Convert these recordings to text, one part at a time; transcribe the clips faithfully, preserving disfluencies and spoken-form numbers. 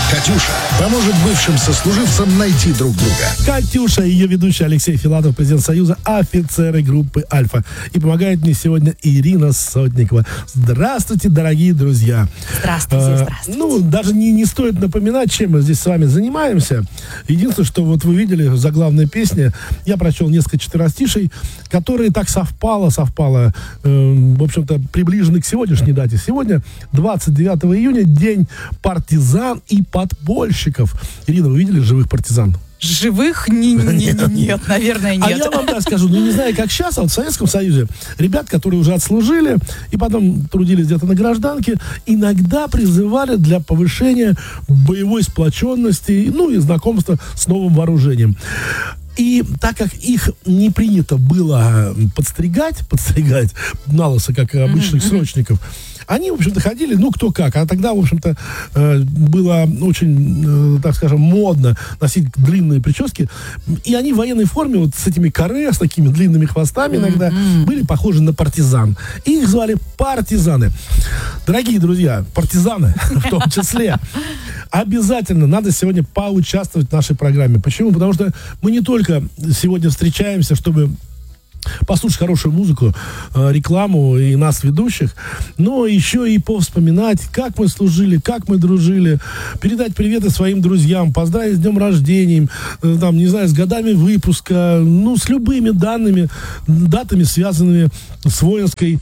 Катюша поможет бывшим сослуживцам найти друг друга. Катюша и ее ведущий Алексей Филатов, президент Союза офицеры группы «Альфа». И помогает мне сегодня Ирина Сотникова. Здравствуйте, дорогие друзья. Здравствуйте, а, здравствуйте. Ну, даже не, не стоит напоминать, чем мы здесь с вами занимаемся. Единственное, что вот вы видели в заглавной песне, я прочел несколько четверостишей, которые так совпало, совпало, э, в общем-то, приближены к сегодняшней дате. Сегодня, двадцать девятого июня, день партизан и подпольщиков. Ирина, вы видели живых партизан? Живых не, не, не, нет, наверное, нет. А я вам так скажу, ну не знаю, как сейчас, а вот в Советском Союзе ребят, которые уже отслужили и потом трудились где-то на гражданке, иногда призывали для повышения боевой сплоченности, ну и знакомства с новым вооружением. И так как их не принято было подстригать, подстригать на лысо, как обычных mm-hmm. срочников, они, в общем-то, ходили, ну, кто как. А тогда, в общем-то, э, было очень, э, так скажем, модно носить длинные прически. И они в военной форме, вот с этими каре, с такими длинными хвостами иногда, mm-hmm. были похожи на партизан. И их звали партизаны. Дорогие друзья, партизаны в том числе, обязательно надо сегодня поучаствовать в нашей программе. Почему? Потому что мы не только сегодня встречаемся, чтобы послушать хорошую музыку, рекламу и нас, ведущих, но еще и повспоминать, как мы служили, как мы дружили, передать приветы своим друзьям, поздравить с днем рождения, там, не знаю, с годами выпуска, ну, с любыми данными, датами, связанными с воинской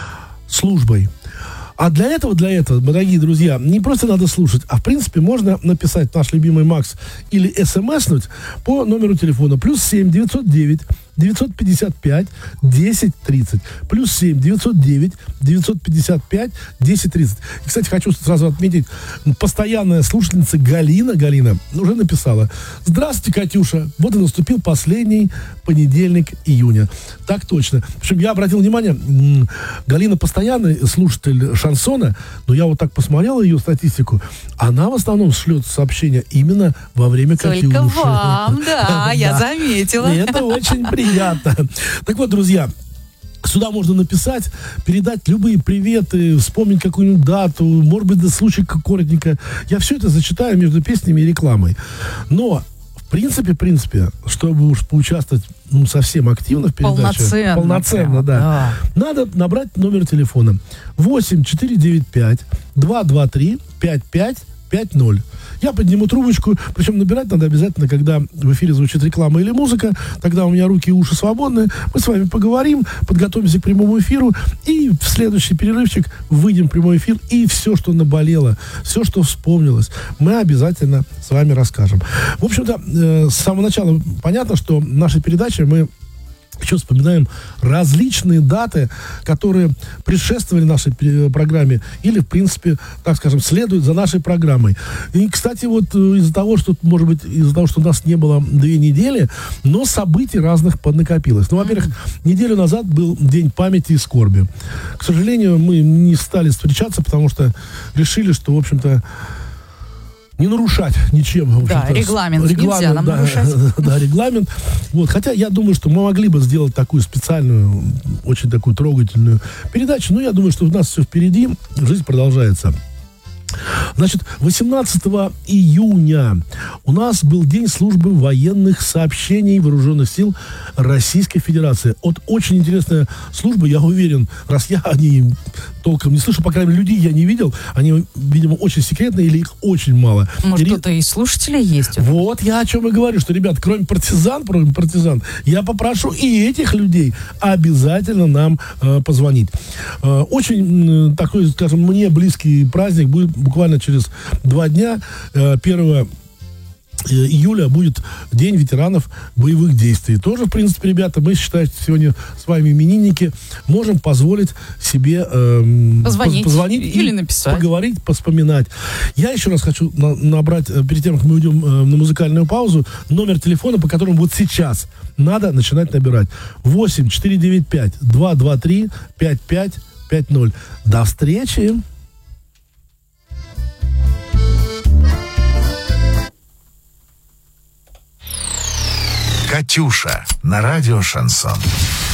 службой. А для этого, для этого, дорогие друзья, не просто надо слушать, а в принципе можно написать наш любимый Макс или смснуть по номеру телефона плюс семь девятьсот девять девятьсот пятьдесят пять десять тридцать. Плюс семь девятьсот девять девятьсот пятьдесят пять десять тридцать. И, кстати, хочу сразу отметить, постоянная слушательница Галина, Галина уже написала: здравствуйте, Катюша, вот и наступил последний понедельник июня. Так точно. Причем я обратил внимание, Галина постоянный слушатель шансона, но я вот так посмотрел ее статистику, она в основном шлет сообщения именно во время Катюши. Только вам, да, я заметила. И это очень приятно. Приятно. Так вот, друзья, сюда можно написать, передать любые приветы, вспомнить какую-нибудь дату, может быть, до случая коротенько. Я все это зачитаю между песнями и рекламой. Но, в принципе, в принципе, чтобы уж поучаствовать ну, совсем активно в передаче. Полноценно. Полноценно, да, да. Надо набрать номер телефона восемь четыре девять пять два два три пять пять пять ноль. Я подниму трубочку, причем набирать надо обязательно, когда в эфире звучит реклама или музыка, тогда у меня руки и уши свободны, мы с вами поговорим, подготовимся к прямому эфиру, и в следующий перерывчик выйдем в прямой эфир, и все, что наболело, все, что вспомнилось, мы обязательно с вами расскажем. В общем-то, э, с самого начала понятно, что в нашей передаче мы еще вспоминаем различные даты, которые предшествовали нашей программе или, в принципе, так скажем, следуют за нашей программой. И, кстати, вот из-за того, что, может быть, из-за того, что у нас не было две недели, но событий разных поднакопилось. Ну, во-первых, неделю назад был День памяти и скорби. К сожалению, мы не стали встречаться, потому что решили, что, в общем-то, не нарушать ничем. Да, регламент, регламент нельзя нам да, нарушать. Да, регламент. Вот, хотя я думаю, что мы могли бы сделать такую специальную, очень такую трогательную передачу, но я думаю, что у нас все впереди, жизнь продолжается. Значит, восемнадцатого июня у нас был День службы военных сообщений Вооруженных сил Российской Федерации. Вот очень интересная служба, я уверен, раз я о ней толком не слышу, по крайней мере, людей я не видел, они, видимо, очень секретные или их очень мало. Может, Ири... кто-то из слушателей есть? Вот я о чем и говорю, что, ребят, кроме партизан, кроме партизан, я попрошу и этих людей обязательно нам э, позвонить. Э, очень э, такой, скажем, мне близкий праздник будет буквально через два дня, первого июля будет День ветеранов боевых действий. Тоже, в принципе, ребята, мы, считаем, сегодня с вами именинники, можем позволить себе э, позвонить, позвонить или написать, поговорить, поспоминать. Я еще раз хочу на, набрать, перед тем, как мы уйдем э, на музыкальную паузу, номер телефона, по которому вот сейчас надо начинать набирать. восемь четыре девять пять два два три пять пять пять ноль. До встречи! Катюша на радио «Шансон».